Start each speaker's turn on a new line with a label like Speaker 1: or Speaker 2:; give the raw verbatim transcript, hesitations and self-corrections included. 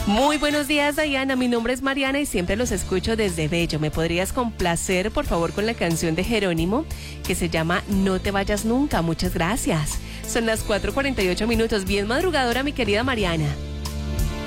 Speaker 1: Muy buenos días, Diana. Mi nombre es Mariana y siempre los escucho desde Bello. ¿Me podrías complacer, por favor, con la canción de Jerónimo que se llama No te vayas nunca? Muchas gracias. Son las cuatro cuarenta y ocho minutos. Bien madrugadora, mi querida Mariana.